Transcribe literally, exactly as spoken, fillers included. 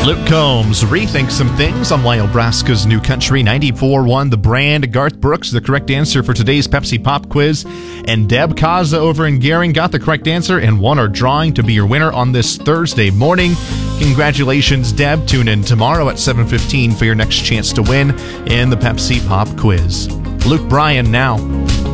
Luke Combs, Rethink Some Things on Wyobraska's New Country ninety-four point one. The Brand. Garth Brooks, the correct answer for today's Pepsi Pop quiz. And Deb Kaza over in Gering got the correct answer and won our drawing to be your winner on this Thursday morning. Congratulations, Deb. Tune in tomorrow at seven fifteen for your next chance to win in the Pepsi Pop quiz. Luke Bryan now.